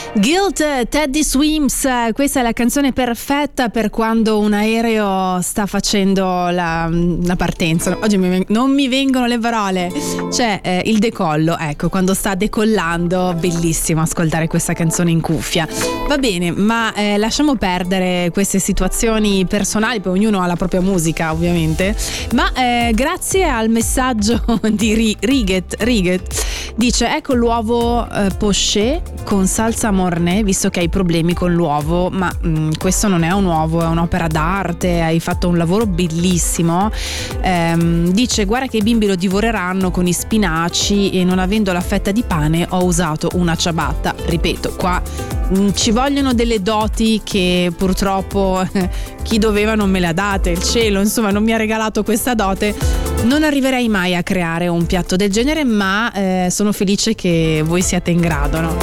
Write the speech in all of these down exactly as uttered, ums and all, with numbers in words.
Guilt, Teddy Swims, questa è la canzone perfetta per quando un aereo sta facendo la, la partenza. Oggi mi, non mi vengono le parole. C'è eh, il decollo, ecco, quando sta decollando, bellissimo ascoltare questa canzone in cuffia. Va bene, ma eh, lasciamo perdere queste situazioni personali, poi ognuno ha la propria musica ovviamente, ma eh, grazie al messaggio di Riget, Riget dice: ecco l'uovo eh, poché con salsa mornay, visto che hai problemi con l'uovo. Ma mh, questo non è un uovo, è un'opera d'arte, hai fatto un lavoro bellissimo. Ehm, dice: guarda che i bimbi lo divoreranno con i spinaci e non avendo la fetta di pane ho usato una ciabatta. Ripeto, qua mh, ci vogliono delle doti che purtroppo chi doveva non me le ha date, il cielo insomma non mi ha regalato questa dote. Non arriverei mai a creare un piatto del genere, ma eh, sono felice che voi siate in grado, no?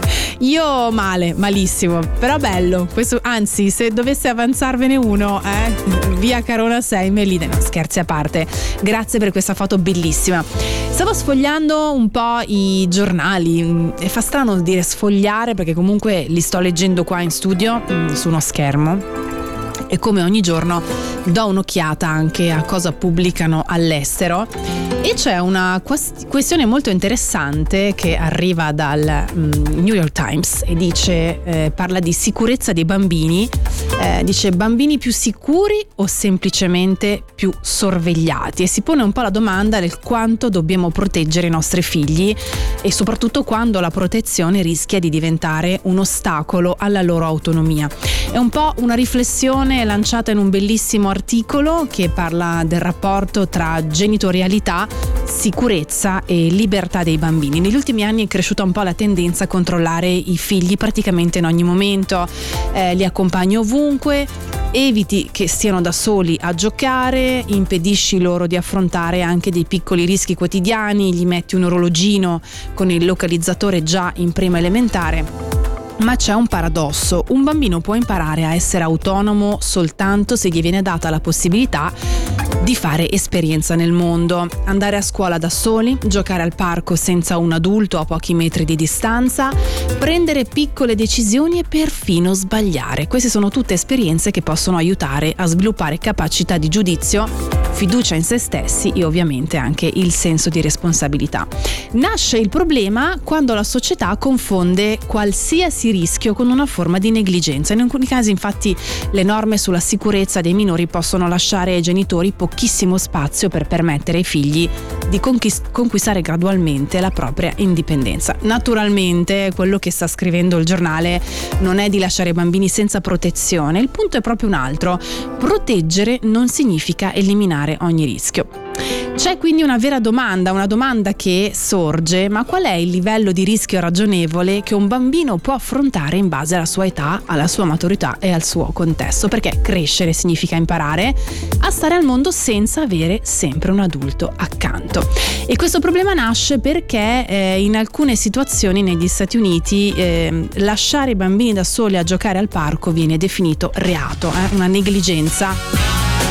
Io male, malissimo, però bello. Questo, anzi, se dovesse avanzarvene uno, eh, via Carona sei, Melide. No, scherzi a parte. Grazie per questa foto bellissima. Stavo sfogliando un po' i giornali e fa strano dire sfogliare perché comunque li sto leggendo qua in studio mh, su uno schermo. E come ogni giorno do un'occhiata anche a cosa pubblicano all'estero e c'è una questione molto interessante che arriva dal um, New York Times e dice eh, parla di sicurezza dei bambini, eh, dice bambini più sicuri o semplicemente più sorvegliati, e si pone un po' la domanda del quanto dobbiamo proteggere i nostri figli e soprattutto quando la protezione rischia di diventare un ostacolo alla loro autonomia. È un po' una riflessione lanciata in un bellissimo articolo che parla del rapporto tra genitorialità, sicurezza e libertà dei bambini. Negli ultimi anni è cresciuta un po' la tendenza a controllare i figli praticamente in ogni momento, eh, li accompagni ovunque, eviti che stiano da soli a giocare, impedisci loro di affrontare anche dei piccoli rischi quotidiani, gli metti un orologino con il localizzatore già in prima elementare. Ma c'è un paradosso: un bambino può imparare a essere autonomo soltanto se gli viene data la possibilità di fare esperienza nel mondo, andare a scuola da soli, giocare al parco senza un adulto a pochi metri di distanza, prendere piccole decisioni e perfino sbagliare. Queste sono tutte esperienze che possono aiutare a sviluppare capacità di giudizio, fiducia in se stessi e ovviamente anche il senso di responsabilità. Nasce il problema quando la società confonde qualsiasi rischio con una forma di negligenza. In alcuni casi infatti le norme sulla sicurezza dei minori possono lasciare ai genitori pochissimo spazio per permettere ai figli di conquist- conquistare gradualmente la propria indipendenza. Naturalmente quello che sta scrivendo il giornale non è di lasciare i bambini senza protezione, il punto è proprio un altro: proteggere non significa eliminare ogni rischio. C'è quindi una vera domanda, una domanda che sorge: ma qual è il livello di rischio ragionevole che un bambino può affrontare in base alla sua età, alla sua maturità e al suo contesto? Perché crescere significa imparare a stare al mondo senza avere sempre un adulto accanto. E questo problema nasce perché eh, in alcune situazioni negli Stati Uniti eh, lasciare i bambini da soli a giocare al parco viene definito reato, eh, una negligenza.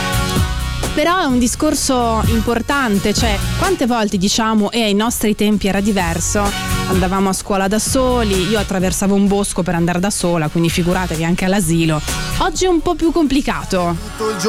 Però è un discorso importante, cioè quante volte diciamo e ai nostri tempi era diverso, andavamo a scuola da soli, io attraversavo un bosco per andare da sola, quindi figuratevi anche all'asilo. Oggi è un po' più complicato.